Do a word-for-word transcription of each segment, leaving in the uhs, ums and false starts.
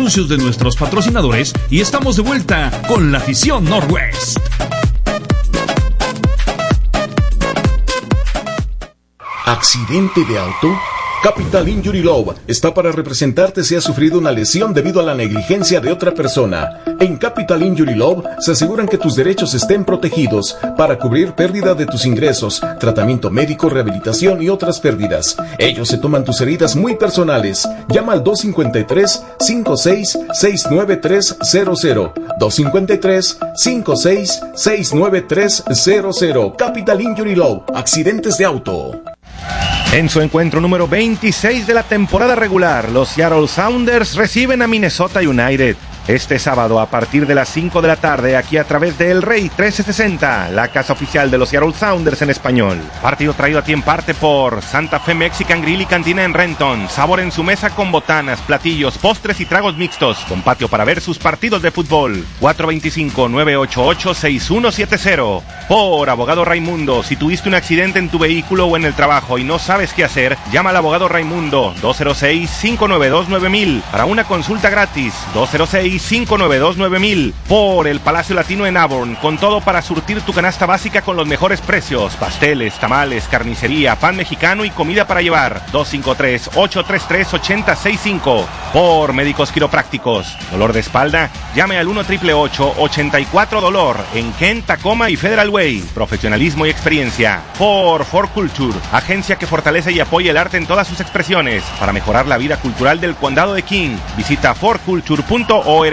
anuncios de nuestros patrocinadores y estamos de vuelta con la afición Northwest. ¿Accidente de auto? Capital Injury Law está para representarte si has sufrido una lesión debido a la negligencia de otra persona. En Capital Injury Law se aseguran que tus derechos estén protegidos para cubrir pérdida de tus ingresos, tratamiento médico, rehabilitación y otras pérdidas. Ellos se toman tus heridas muy personales. Llama al dos cinco tres, cinco seis seis nueve tres cero cero. dos cinco tres, cinco seis seis nueve tres cero cero. Capital Injury Law. Accidentes de auto. En su encuentro número veintiséis de la temporada regular, los Seattle Sounders reciben a Minnesota United. Este sábado a partir de las cinco de la tarde, aquí a través de El Rey trescientos sesenta, la casa oficial de los Seattle Sounders en español. Partido traído a ti en parte por Santa Fe Mexican Grill y Cantina en Renton. Sabor en su mesa con botanas, platillos, postres y tragos mixtos. Con patio para ver sus partidos de fútbol. cuatro dos cinco, nueve ocho ocho, seis uno siete cero. Por Abogado Raimundo, si tuviste un accidente en tu vehículo o en el trabajo y no sabes qué hacer, llama al Abogado Raimundo dos cero seis, cinco nueve dos, nueve mil para una consulta gratis. dos cero seis, cinco nueve dos, nueve mil. Por el Palacio Latino en Auburn, con todo para surtir tu canasta básica con los mejores precios: pasteles, tamales, carnicería, pan mexicano y comida para llevar. dos cinco tres, ocho tres tres, ocho cero seis cinco. Por Médicos Quiroprácticos, dolor de espalda, llame al uno ocho ocho ocho, ochenta y cuatro dolor en Kent, Tacoma y Federal Way. Profesionalismo y experiencia. Por For Culture, agencia que fortalece y apoya el arte en todas sus expresiones para mejorar la vida cultural del condado de King. Visita for culture punto org.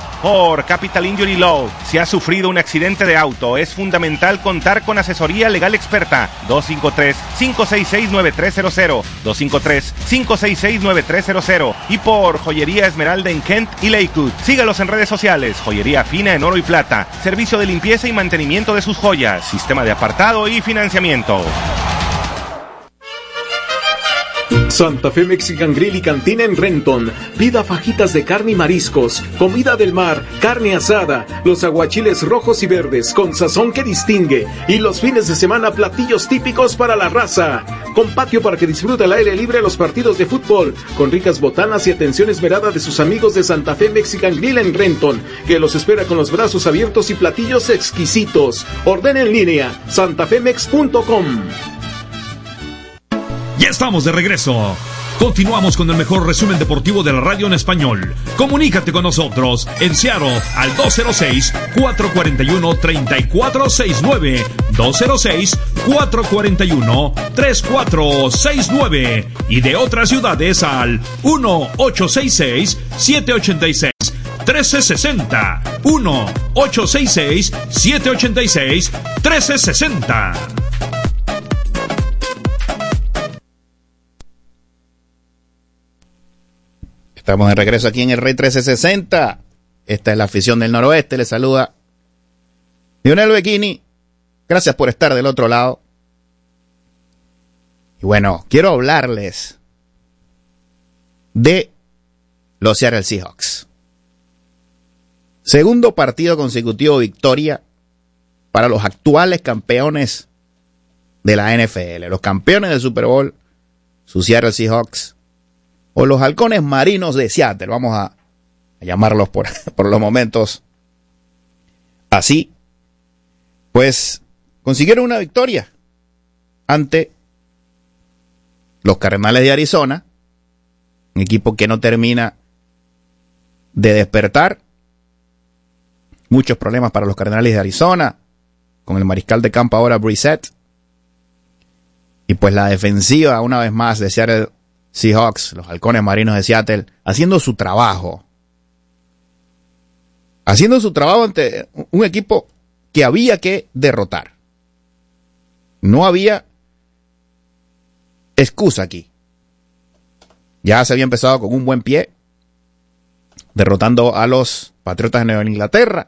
Por Capital Injury Law, si has sufrido un accidente de auto, es fundamental contar con asesoría legal experta. dos cinco tres, cinco seis seis, nueve tres cero cero. dos cinco tres, cinco seis seis, nueve tres cero cero. Y por Joyería Esmeralda en Kent y Lakewood. Sígalos en redes sociales. Joyería fina en oro y plata. Servicio de limpieza y mantenimiento de sus joyas. Sistema de apartado y financiamiento. Santa Fe Mexican Grill y Cantina en Renton. Pida fajitas de carne y mariscos, comida del mar, carne asada, los aguachiles rojos y verdes con sazón que distingue, y los fines de semana platillos típicos para la raza. Con patio para que disfrute al aire libre los partidos de fútbol, con ricas botanas y atención esmerada de sus amigos de Santa Fe Mexican Grill en Renton, que los espera con los brazos abiertos y platillos exquisitos. Ordena en línea santafemex punto com. Ya estamos de regreso. Continuamos con el mejor resumen deportivo de la radio en español. Comunícate con nosotros en Seattle al dos cero seis, cuatro cuatro uno, tres cuatro seis nueve, dos cero seis, cuatro cuatro uno, tres cuatro seis nueve y de otras ciudades al uno ocho seis seis, siete ocho seis, trece sesenta. uno ocho seis seis, siete ocho seis, trece sesenta. Estamos de regreso aquí en el Rey trece sesenta. Esta es la afición del noroeste. Les saluda Lionel Becchini. Gracias por estar del otro lado. Y bueno, quiero hablarles de los Seattle Seahawks. Segundo partido consecutivo victoria para los actuales campeones de la N F L. Los campeones del Super Bowl, sus Seattle Seahawks. O los halcones marinos de Seattle, vamos a, a llamarlos por, por los momentos así, pues consiguieron una victoria ante los Cardenales de Arizona, un equipo que no termina de despertar. Muchos problemas para los Cardenales de Arizona, con el mariscal de campo ahora Brissett. Y pues la defensiva, una vez más, de Seattle Seahawks, los halcones marinos de Seattle, haciendo su trabajo. Haciendo su trabajo ante un equipo que había que derrotar. No había excusa aquí. Ya se había empezado con un buen pie, derrotando a los Patriotas de Nueva Inglaterra.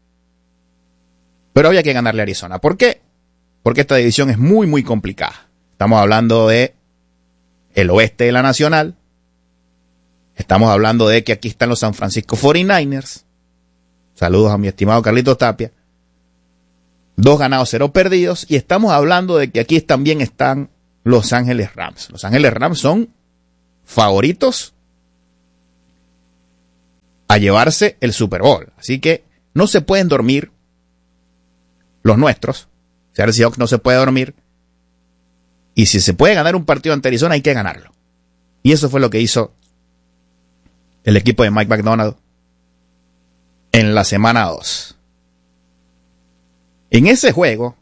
Pero había que ganarle a Arizona. ¿Por qué? Porque esta división es muy, muy complicada. Estamos hablando de el oeste de la Nacional. Estamos hablando de que aquí están los San Francisco cuarenta y nueve ers. Saludos a mi estimado Carlitos Tapia. Dos ganados, cero perdidos. Y estamos hablando de que aquí también están Los Ángeles Rams. Los Ángeles Rams son favoritos a llevarse el Super Bowl. Así que no se pueden dormir los nuestros. Seattle Seahawks no se puede dormir. Y si se puede ganar un partido ante Arizona, hay que ganarlo. Y eso fue lo que hizo el equipo de Mike Macdonald en la semana dos. En ese juego,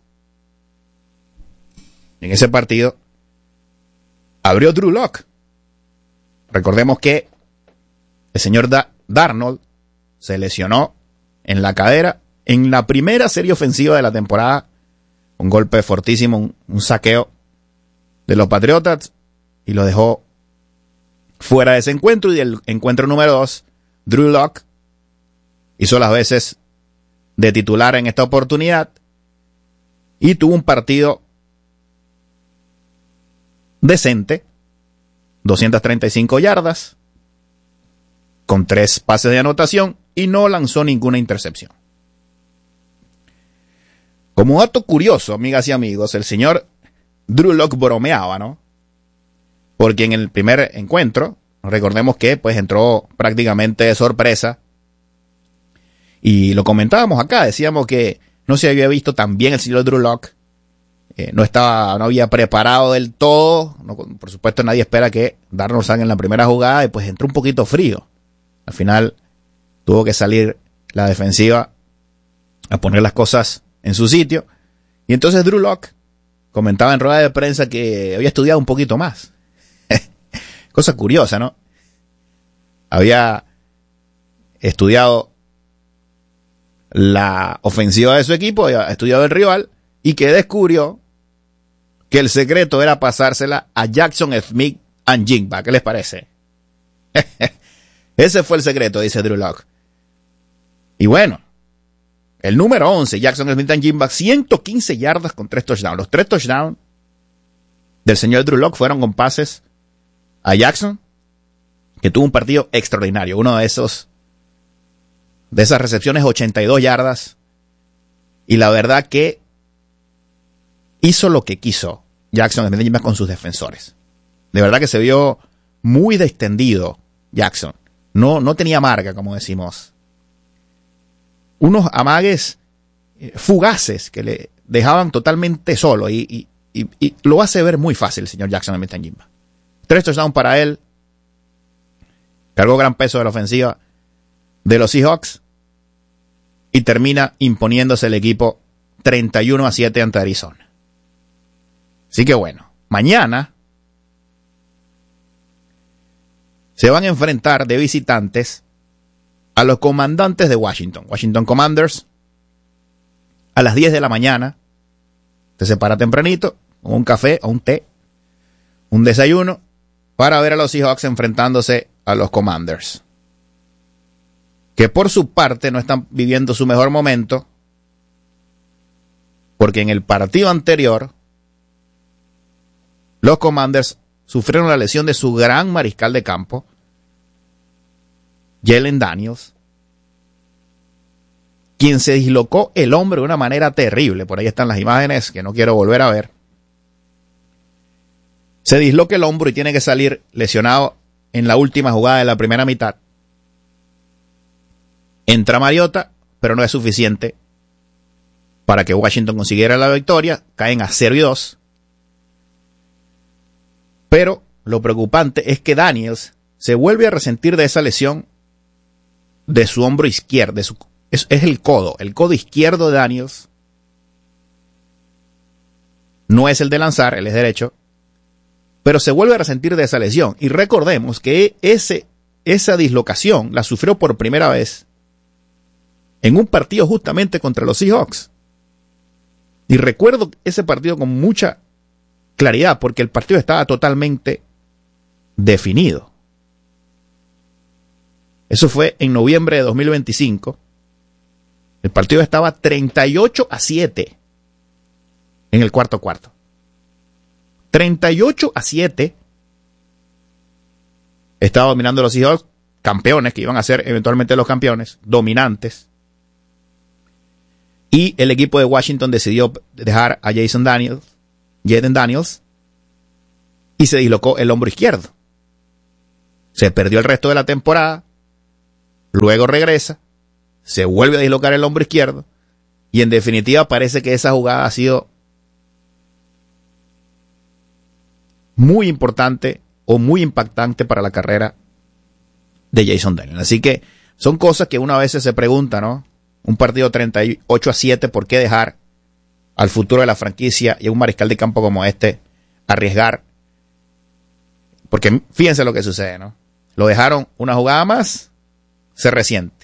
en ese partido, abrió Drew Lock. Recordemos que el señor da- Darnold se lesionó en la cadera en la primera serie ofensiva de la temporada. Un golpe fortísimo, un, un saqueo de los Patriotas y lo dejó fuera de ese encuentro. Y del encuentro número dos, Drew Lock hizo las veces de titular en esta oportunidad y tuvo un partido decente, doscientas treinta y cinco yardas, con tres pases de anotación y no lanzó ninguna intercepción. Como dato curioso, amigas y amigos, el señor Drew Lock bromeaba, ¿no? Porque en el primer encuentro, recordemos que pues entró prácticamente de sorpresa y lo comentábamos acá, decíamos que no se había visto tan bien el señor Drew Lock, eh, no estaba, no había preparado del todo, no, por supuesto nadie espera que Darnold salga en la primera jugada y pues entró un poquito frío. Al final tuvo que salir la defensiva a poner las cosas en su sitio y entonces Drew Lock comentaba en rueda de prensa que había estudiado un poquito más. Cosa curiosa, ¿no? Había estudiado la ofensiva de su equipo, había estudiado el rival y que descubrió que el secreto era pasársela a Jackson Smith and Jigba. ¿Qué les parece? Ese fue el secreto, dice Drew Lock. Y bueno, el número once, Jackson Smith and Jigba, ciento quince yardas con tres touchdowns. Los tres touchdowns del señor Drew Lock fueron con pases a Jackson, que tuvo un partido extraordinario. Uno de esos, de esas recepciones, ochenta y dos yardas. Y la verdad que hizo lo que quiso Jackson Smith and Jigba con sus defensores. De verdad que se vio muy extendido Jackson. No, no tenía marca, como decimos. Unos amagues fugaces que le dejaban totalmente solo y, y, y, y lo hace ver muy fácil el señor Jackson Smith and Jigba. Tres touchdowns para él. Cargó gran peso de la ofensiva de los Seahawks y termina imponiéndose el equipo treinta y uno a siete ante Arizona. Así que bueno, mañana se van a enfrentar de visitantes a los comandantes de Washington, Washington Commanders, a las diez de la mañana. Usted se para tempranito, con un café o un té, un desayuno, para ver a los Seahawks enfrentándose a los Commanders, que por su parte no están viviendo su mejor momento, porque en el partido anterior los Commanders sufrieron la lesión de su gran mariscal de campo, Jalen Daniels, quien se dislocó el hombro de una manera terrible. Por ahí están las imágenes que no quiero volver a ver. Se disloca el hombro y tiene que salir lesionado en la última jugada de la primera mitad. Entra Mariota, pero no es suficiente para que Washington consiguiera la victoria. Caen a cero y dos. Pero lo preocupante es que Daniels se vuelve a resentir de esa lesión de su hombro izquierdo. De su, es, es el codo. El codo izquierdo de Daniels no es el de lanzar, él es derecho. Pero se vuelve a resentir de esa lesión. Y recordemos que ese, esa dislocación la sufrió por primera vez en un partido justamente contra los Seahawks. Y recuerdo ese partido con mucha claridad porque el partido estaba totalmente definido. Eso fue en noviembre de dos mil veinticinco. El partido estaba treinta y ocho a siete en el cuarto cuarto. treinta y ocho a siete. Estaba dominando los Seahawks, campeones, que iban a ser eventualmente los campeones, dominantes. Y el equipo de Washington decidió dejar a Jason Daniels, Jaden Daniels, y se dislocó el hombro izquierdo. Se perdió el resto de la temporada. luego regresa, se vuelve a dislocar el hombro izquierdo, y en definitiva parece que esa jugada ha sido muy importante o muy impactante para la carrera de Jason Daniels. Así que son cosas que una vez se pregunta, ¿no? Un partido treinta y ocho a siete, ¿por qué dejar al futuro de la franquicia y a un mariscal de campo como este arriesgar? Porque fíjense lo que sucede, ¿no? Lo dejaron una jugada más, se resiente.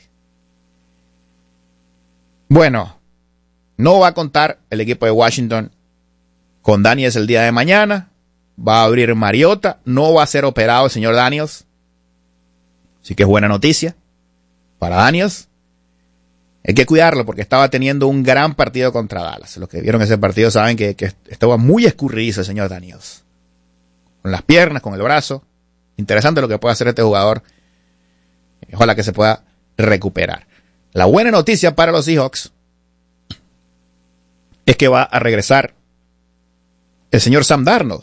Bueno, no va a contar el equipo de Washington con Daniels el día de mañana. Va a abrir Mariota, no va a ser operado el señor Daniels. Así que es buena noticia para Daniels. Hay que cuidarlo porque estaba teniendo un gran partido contra Dallas. Los que vieron ese partido saben que, que estaba muy escurridizo el señor Daniels. Con las piernas, con el brazo. Interesante lo que puede hacer este jugador. Ojalá que se pueda recuperar. La buena noticia para los Seahawks es que va a regresar el señor Sam Darnold.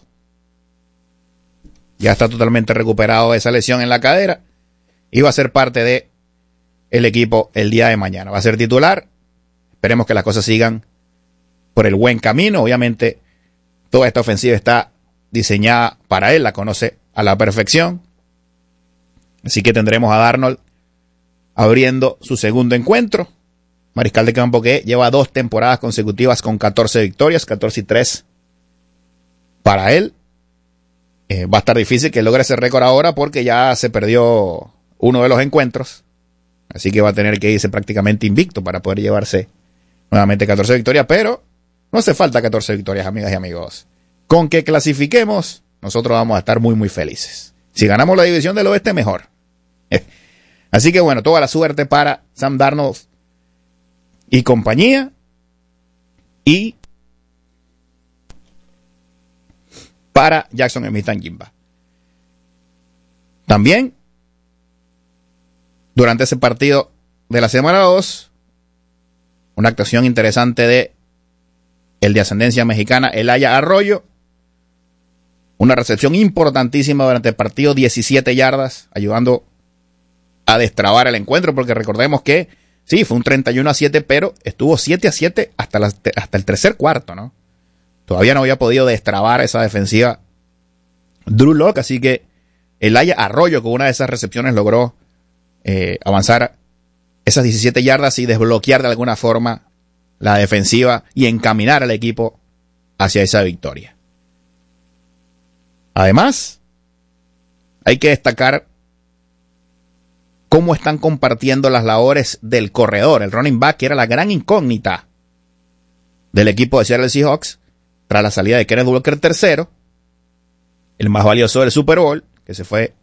Ya está totalmente recuperado de esa lesión en la cadera y va a ser parte de el equipo el día de mañana. Va a ser titular. Esperemos que las cosas sigan por el buen camino. Obviamente, toda esta ofensiva está diseñada para él, la conoce a la perfección. Así que tendremos a Darnold abriendo su segundo encuentro. Mariscal de campo que lleva dos temporadas consecutivas con catorce victorias, catorce y tres para él. Eh, va a estar difícil que logre ese récord ahora porque ya se perdió uno de los encuentros. Así que va a tener que irse prácticamente invicto para poder llevarse nuevamente catorce victorias. Pero no hace falta catorce victorias, amigas y amigos. Con que clasifiquemos, nosotros vamos a estar muy, muy felices. Si ganamos la división del oeste, mejor. Así que bueno, toda la suerte para Sam Darnold y compañía. Y para Jackson Smith-Njigba. También, durante ese partido de la semana dos, una actuación interesante de el de ascendencia mexicana, Elaya Arroyo. Una recepción importantísima durante el partido, diecisiete yardas, ayudando a destrabar el encuentro, porque recordemos que sí, fue un treinta y uno a siete, pero estuvo siete a siete hasta, la, hasta el tercer cuarto, ¿no? Todavía no había podido destrabar esa defensiva Drew Lock, así que Elaya Arroyo con una de esas recepciones logró eh, avanzar esas diecisiete yardas y desbloquear de alguna forma la defensiva y encaminar al equipo hacia esa victoria. Además, hay que destacar cómo están compartiendo las labores del corredor, el running back, que era la gran incógnita del equipo de Seattle Seahawks, tras la salida de Kenneth Walker tercero, el más valioso del Super Bowl, que se fue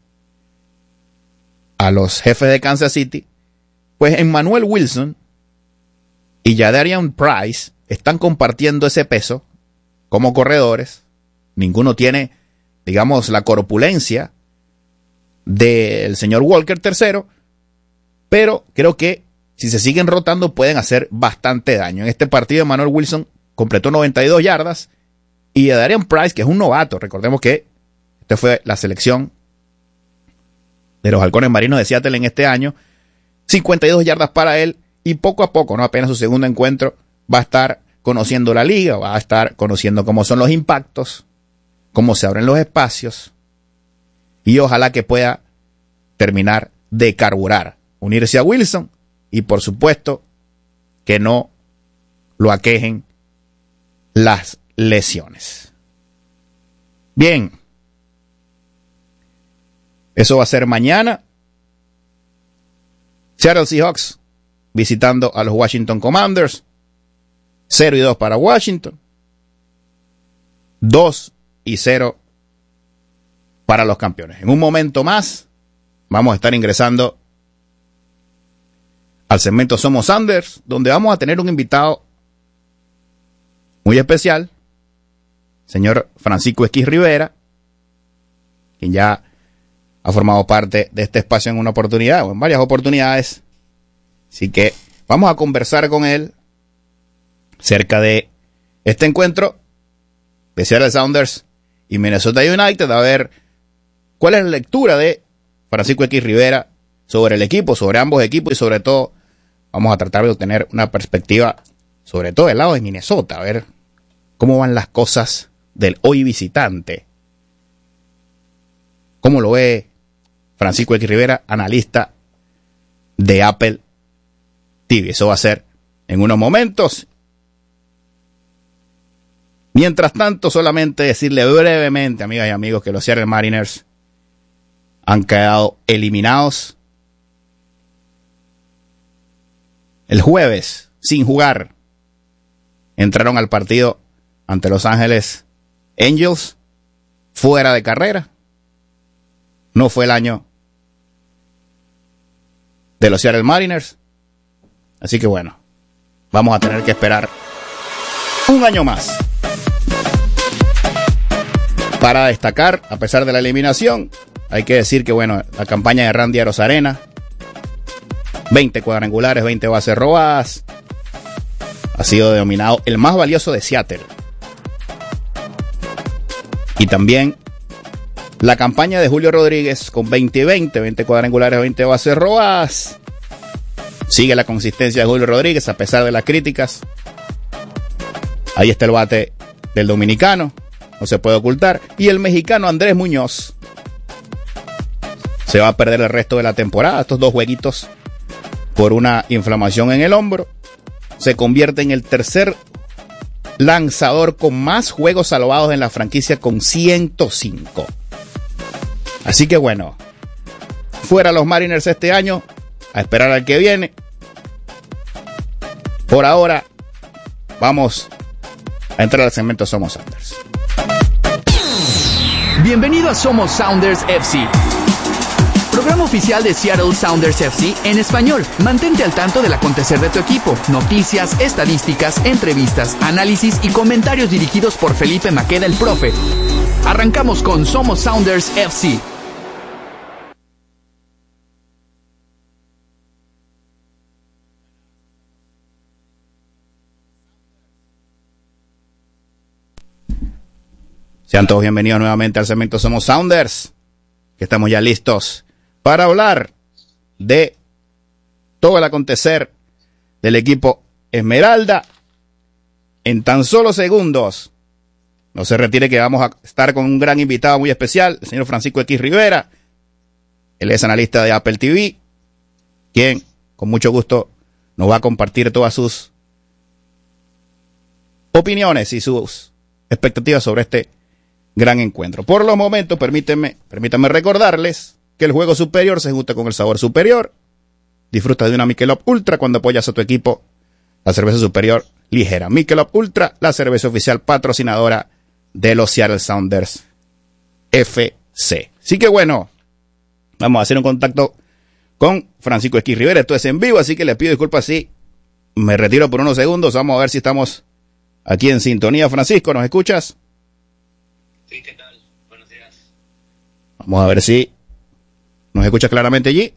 a los Jefes de Kansas City. Pues Emmanuel Wilson y Jadarian Price están compartiendo ese peso como corredores. Ninguno tiene, digamos, la corpulencia del señor Walker tercero, pero creo que si se siguen rotando pueden hacer bastante daño. En este partido Emmanuel Wilson completó noventa y dos yardas y Jadarian Price, que es un novato, recordemos que esta fue la selección de los Halcones Marinos de Seattle en este año, cincuenta y dos yardas para él, y poco a poco, no apenas su segundo encuentro, va a estar conociendo la liga, va a estar conociendo cómo son los impactos, cómo se abren los espacios, y ojalá que pueda terminar de carburar, unirse a Wilson, y por supuesto que no lo aquejen las lesiones. Bien, eso va a ser mañana. Seattle Seahawks visitando a los Washington Commanders. cero y dos para Washington. dos y cero para los campeones. En un momento más vamos a estar ingresando al segmento Somos Sanders, donde vamos a tener un invitado muy especial, señor Francisco Esquiz Rivera, quien ya ha formado parte de este espacio en una oportunidad o en varias oportunidades. Así que vamos a conversar con él cerca de este encuentro de Seattle Sounders y Minnesota United, a ver cuál es la lectura de Francisco Esquiz Rivera sobre el equipo, sobre ambos equipos y sobre todo vamos a tratar de obtener una perspectiva sobre todo del lado de Minnesota, a ver cómo van las cosas del hoy visitante. ¿Cómo lo ve Francisco X Rivera, analista de Apple T V? Eso va a ser en unos momentos. Mientras tanto, solamente decirle brevemente, amigas y amigos, que los Seattle Mariners han quedado eliminados el jueves sin jugar. Entraron al partido ante Los Ángeles Angels fuera de carrera. No fue el año de los Seattle Mariners. Así que bueno, vamos a tener que esperar un año más. Para destacar, a pesar de la eliminación, hay que decir que bueno, la campaña de Randy Arozarena, veinte cuadrangulares, veinte bases robadas, ha sido denominado el más valioso de Seattle. Y también la campaña de Julio Rodríguez con veinte y veinte, veinte cuadrangulares, veinte bases robadas. Sigue la consistencia de Julio Rodríguez a pesar de las críticas. Ahí está el bate del dominicano, no se puede ocultar. Y el mexicano Andrés Muñoz se va a perder el resto de la temporada, estos dos jueguitos, por una inflamación en el hombro. Se convierte en el tercer lanzador con más juegos salvados en la franquicia con ciento cinco. Así que bueno, fuera los Mariners este año, a esperar al que viene. Por ahora, vamos a entrar al segmento Somos Sounders. Bienvenido a Somos Sounders F C, programa oficial de Seattle Sounders F C en español. Mantente al tanto del acontecer de tu equipo, noticias, estadísticas, entrevistas, análisis y comentarios dirigidos por Felipe Maqueda el Profe. Arrancamos con Somos Sounders F C. Sean todos bienvenidos nuevamente al segmento Somos Sounders, que estamos ya listos para hablar de todo el acontecer del equipo Esmeralda. En tan solo segundos, no se retire que vamos a estar con un gran invitado muy especial, el señor Francisco X Rivera. Él es analista de Apple T V, quien con mucho gusto nos va a compartir todas sus opiniones y sus expectativas sobre este gran encuentro. Por los momentos, permítanme, permítanme recordarles que el juego superior se junta con el sabor superior. Disfruta de una Michelob Ultra cuando apoyas a tu equipo. La cerveza superior ligera. Michelob Ultra, la cerveza oficial patrocinadora de los Seattle Sounders F C. Así que bueno, vamos a hacer un contacto con Francisco X Rivera. Esto es en vivo, así que le pido disculpas si me retiro por unos segundos. Vamos a ver si estamos aquí en sintonía. Francisco, ¿nos escuchas? Sí, ¿qué tal? Buenos días. Vamos a ver si nos escuchas claramente allí.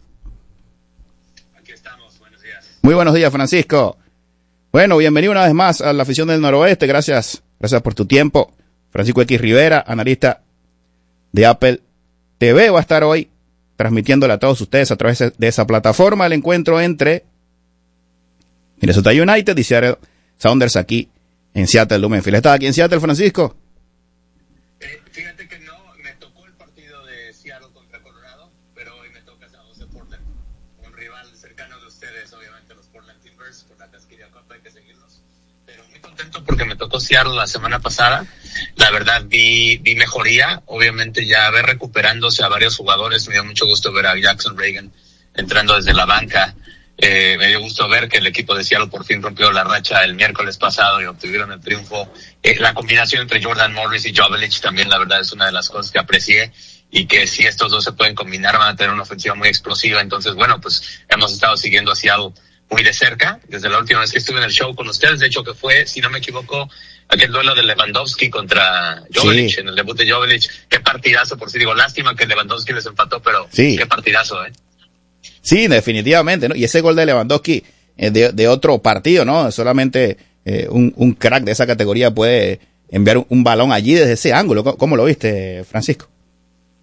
Aquí estamos, buenos días. Muy buenos días, Francisco. Bueno, bienvenido una vez más a la afición del Noroeste. Gracias, gracias por tu tiempo. Francisco X Rivera, analista de Apple T V, va a estar hoy transmitiéndole a todos ustedes a través de esa plataforma el encuentro entre Minnesota United y Seattle Sounders aquí en Seattle Lumenfield. ¿Estás aquí en Seattle, Francisco? Eh, fíjate que no, me tocó el partido de Seattle contra Colorado, pero hoy me toca San Jose Portland, un rival cercano de ustedes, obviamente los Portland Timbers, por la Casquería Cup hay que seguirlos, pero muy contento porque me tocó Seattle la semana pasada. La verdad vi, vi mejoría, obviamente ya ver recuperándose a varios jugadores, me dio mucho gusto ver a Jackson Reagan entrando desde la banca. Eh, me dio gusto ver que el equipo de Seattle por fin rompió la racha el miércoles pasado y obtuvieron el triunfo. Eh, la combinación entre Jordan Morris y Jovelich también, la verdad, es una de las cosas que aprecié, y que si estos dos se pueden combinar van a tener una ofensiva muy explosiva. Entonces, bueno, pues hemos estado siguiendo a Seattle muy de cerca desde la última vez que estuve en el show con ustedes. De hecho, que fue, si no me equivoco, aquel duelo de Lewandowski contra Jovelich, sí, en el debut de Jovelich. Qué partidazo, por si digo, lástima que Lewandowski les empató, pero sí, qué partidazo, ¿eh? Sí, definitivamente, ¿no? Y ese gol de Lewandowski eh, de, de otro partido, ¿no? Solamente eh, un, un crack de esa categoría puede enviar un, un balón allí desde ese ángulo. ¿Cómo, cómo lo viste, Francisco?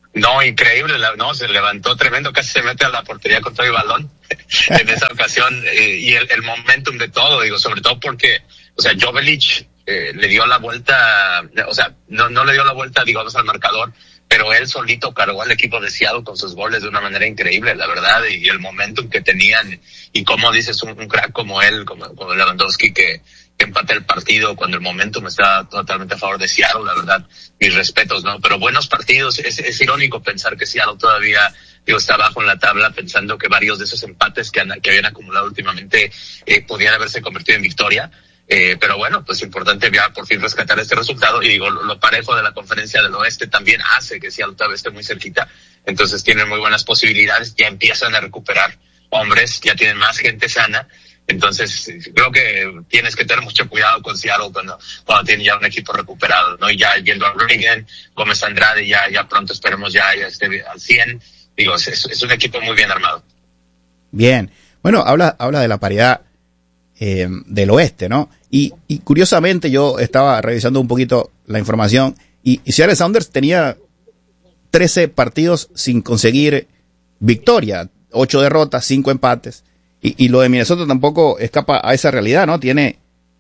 No, increíble, la, no, se levantó tremendo, casi se mete a la portería con todo el balón en esa ocasión, eh, y el, el momentum de todo, digo, sobre todo porque, o sea, Joveljic eh, le dio la vuelta, o sea, no, no le dio la vuelta, digamos, al marcador, pero él solito cargó al equipo de Seattle con sus goles de una manera increíble, la verdad, y, y el momentum que tenían, y como dices, un, un crack como él, como, como Lewandowski, que empate el partido cuando el momentum está totalmente a favor de Seattle, la verdad, mis respetos, ¿no? Pero buenos partidos, es, es irónico pensar que Seattle todavía, digo, está abajo en la tabla, pensando que varios de esos empates que, han, que habían acumulado últimamente eh, podían haberse convertido en victoria, eh, pero bueno, pues importante ya por fin rescatar este resultado, y digo, lo, lo parejo de la conferencia del oeste también hace que Seattle todavía esté muy cerquita, entonces tienen muy buenas posibilidades, ya empiezan a recuperar hombres, ya tienen más gente sana. Entonces, creo que tienes que tener mucho cuidado con Seattle cuando, cuando tiene ya un equipo recuperado, ¿no? Y ya viendo a Reagan, Gómez Andrade, ya, ya pronto esperemos ya, ya esté al cien. Digo, es, es un equipo muy bien armado. Bien. Bueno, habla, habla de la paridad eh, del oeste, ¿no? Y, y curiosamente yo estaba revisando un poquito la información y, y Seattle Sounders tenía trece partidos sin conseguir victoria, ocho derrotas, cinco empates. Y, y lo de Minnesota tampoco escapa a esa realidad, ¿no? Tiene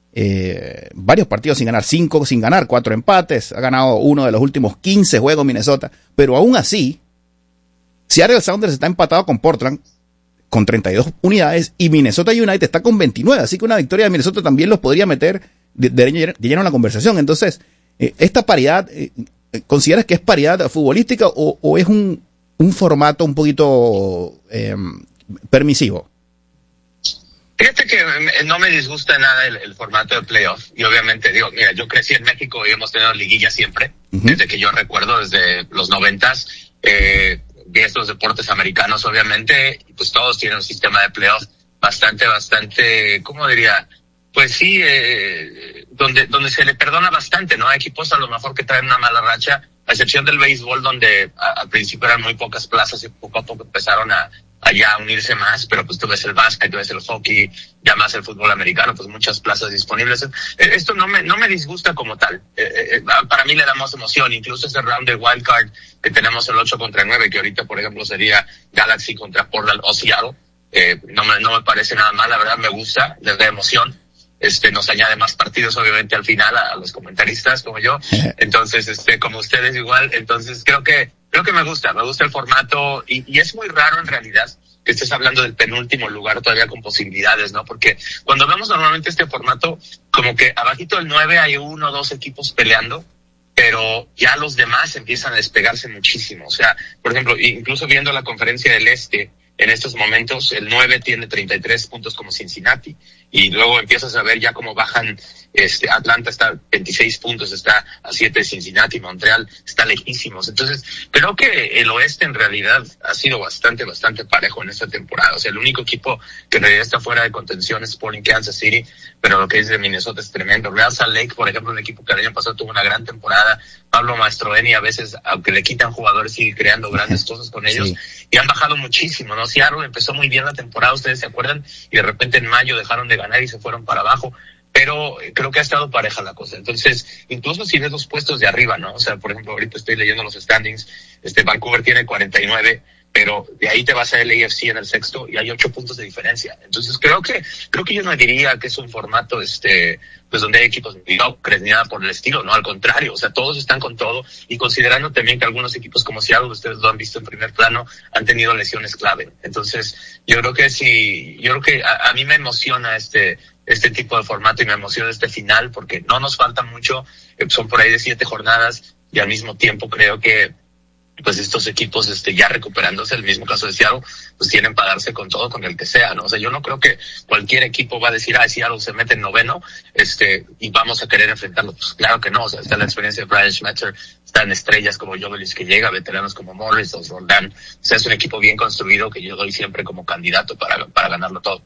eh, varios partidos sin ganar, cinco sin ganar, cuatro empates. Ha ganado uno de los últimos quince juegos Minnesota. Pero aún así, Seattle Sounders está empatado con Portland con treinta y dos unidades y Minnesota United está con veintinueve. Así que una victoria de Minnesota también los podría meter de, de, de lleno en la conversación. Entonces, eh, esta paridad, eh, ¿consideras que es paridad futbolística o, o es un, un formato un poquito eh, permisivo? Fíjate que no me disgusta nada el, el formato de playoff. Y obviamente, digo, mira, yo crecí en México y hemos tenido liguilla siempre. Uh-huh. Desde que yo recuerdo, desde los noventas. Eh, vi estos deportes americanos, obviamente. Y pues todos tienen un sistema de playoff bastante, bastante, ¿cómo diría? Pues sí, eh, donde, donde se le perdona bastante, ¿no? Hay equipos a lo mejor que traen una mala racha, a excepción del béisbol, donde a, al principio eran muy pocas plazas y poco a poco empezaron a allá a unirse más, pero pues tú ves el básquet, tú ves el hockey, ya más el fútbol americano, pues muchas plazas disponibles. Esto no me no me disgusta como tal. Eh, eh, para mí le da más emoción, incluso ese round de wild card que tenemos el ocho contra nueve, que ahorita por ejemplo sería Galaxy contra Portland o Seattle, eh, no me no me parece nada mal, la verdad me gusta, les da emoción. Este, nos añade más partidos obviamente al final a, a los comentaristas como yo, entonces este como ustedes igual, entonces creo que Creo que me gusta, me gusta el formato y, y es muy raro en realidad que estés hablando del penúltimo lugar todavía con posibilidades, ¿no? Porque cuando vemos normalmente este formato, como que abajito del nueve hay uno o dos equipos peleando, pero ya los demás empiezan a despegarse muchísimo. O sea, por ejemplo, incluso viendo la conferencia del Este, en estos momentos el nueve tiene treinta y tres puntos como Cincinnati y luego empiezas a ver ya cómo bajan, este Atlanta está a veintiséis puntos, está a siete de Cincinnati, Montreal está lejísimos. Entonces creo que el oeste en realidad ha sido bastante, bastante parejo en esta temporada. O sea, el único equipo que en realidad está fuera de contención es Sporting Kansas City, pero lo que es de Minnesota es tremendo. Real Salt Lake, por ejemplo, un equipo que el año pasado tuvo una gran temporada. Pablo Mastroeni a veces, aunque le quitan jugadores, sigue creando grandes cosas con ellos, sí. Y han bajado muchísimo, ¿no? Seattle empezó muy bien la temporada, ustedes se acuerdan, y de repente en mayo dejaron de ganar y se fueron para abajo, pero creo que ha estado pareja la cosa. Entonces, incluso si ves los puestos de arriba, ¿no? O sea, por ejemplo, ahorita estoy leyendo los standings, este Vancouver tiene cuarenta y nueve, pero de ahí te vas a L A F C en el sexto y hay ocho puntos de diferencia. Entonces creo que creo que yo no diría que es un formato este pues donde hay equipos mediocres ni nada por el estilo, no, al contrario, o sea, todos están con todo y considerando también que algunos equipos como Seattle, ustedes lo han visto en primer plano, han tenido lesiones clave. Entonces yo creo que sí, yo creo que a, a mí me emociona este este tipo de formato y me emociona este final porque no nos falta mucho, son por ahí de siete jornadas y al mismo tiempo creo que pues estos equipos este ya recuperándose, el mismo caso de Seattle, pues tienen para darse con todo, con el que sea, ¿no? O sea, yo no creo que cualquier equipo va a decir, ah, Seattle se mete en noveno, este, y vamos a querer enfrentarlo. Pues claro que no, o sea, está la experiencia de Brian Schmetzer, están estrellas como Joveljic que llega, veteranos como Morris o Roldán, o sea, es un equipo bien construido que yo doy siempre como candidato para, para ganarlo todo.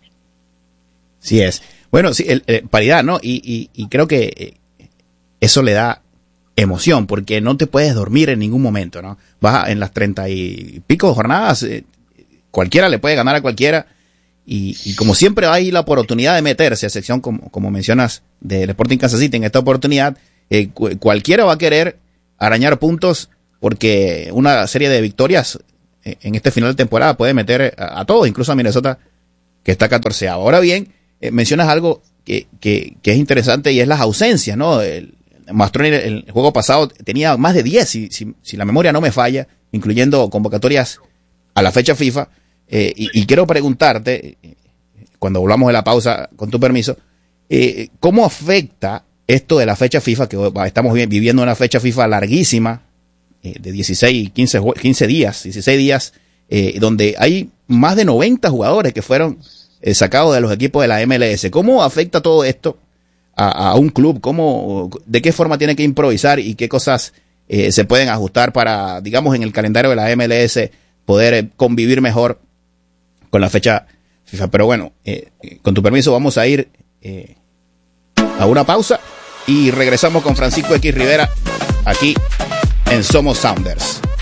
Sí es. Bueno, sí, el, el, paridad, ¿no? Y, y, y creo que eso le da emoción, porque no te puedes dormir en ningún momento, ¿no? Vas en las treinta y pico jornadas, eh, cualquiera le puede ganar a cualquiera, y, y como siempre hay la oportunidad de meterse, a excepción como, como mencionas del Sporting Kansas City en esta oportunidad, eh, cu- cualquiera va a querer arañar puntos porque una serie de victorias en este final de temporada puede meter a, a todos, incluso a Minnesota, que está catorce. Ahora bien, eh, mencionas algo que, que, que es interesante y es las ausencias, ¿no? El, Mastroni el, el juego pasado tenía más de diez, si, si, si la memoria no me falla, incluyendo convocatorias a la fecha FIFA. Eh, y, y quiero preguntarte, cuando volvamos de la pausa, con tu permiso, eh, ¿cómo afecta esto de la fecha FIFA, que estamos viviendo una fecha FIFA larguísima, eh, de dieciséis, quince, quince días, dieciséis días, eh, donde hay más de noventa jugadores que fueron eh, sacados de los equipos de la M L S? ¿Cómo afecta todo esto a, a un club? ¿Cómo, de qué forma tiene que improvisar y qué cosas eh, se pueden ajustar para, digamos, en el calendario de la M L S poder eh, convivir mejor con la fecha FIFA? Pero bueno, eh, con tu permiso vamos a ir eh, a una pausa y regresamos con Francisco X Rivera aquí en Somos Sounders.